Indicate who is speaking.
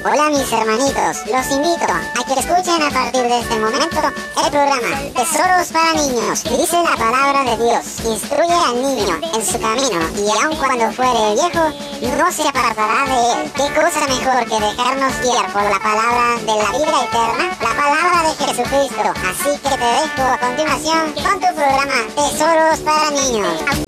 Speaker 1: Hola mis hermanitos, los invito a que escuchen a partir de este momento el programa Tesoros para Niños. Dice la palabra de Dios: instruye al niño en su camino, y aun cuando fuere viejo, no se apartará de él. ¿Qué cosa mejor que dejarnos guiar por la palabra de la vida eterna, la palabra de Jesucristo? Así que te dejo a continuación con tu programa Tesoros para Niños.